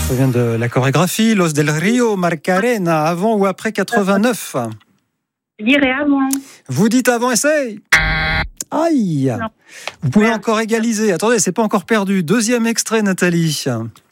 Ça vient de la chorégraphie. Los del Rio Macarena, avant ou après 89? Je dirais avant. Vous dites avant, essaye. Aïe. Non. Vous pouvez encore égaliser. Attendez, c'est pas encore perdu. Deuxième extrait, Nathalie.